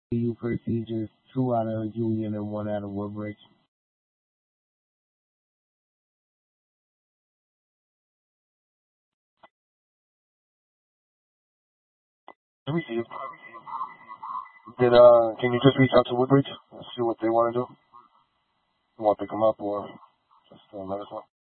You procedures, 2 out of Union and 1 out of Woodbridge. Let me see. Can you just reach out to Woodbridge and see what they want to do? You want to pick them up or just let us know?